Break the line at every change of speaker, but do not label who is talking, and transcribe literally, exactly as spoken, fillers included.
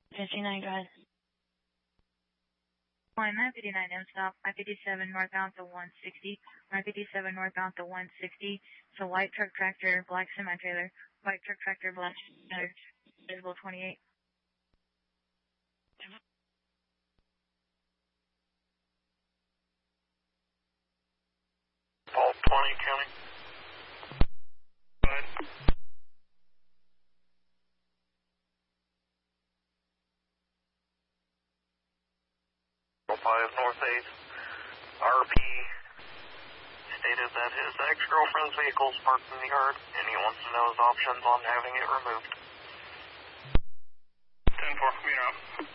fifty-nine, go ahead.
Line nine fifty-nine M stop, I fifty-seven northbound to one sixty, I fifty-seven northbound to one sixty, so white truck tractor, black semi-trailer, white truck tractor, black semi-trailer, visible twenty-eight.
Paul twenty, County. Go ahead. five North eight, R P stated that his ex-girlfriend's vehicle is parked in the yard and he wants to know his options on having it removed. ten four, you're out.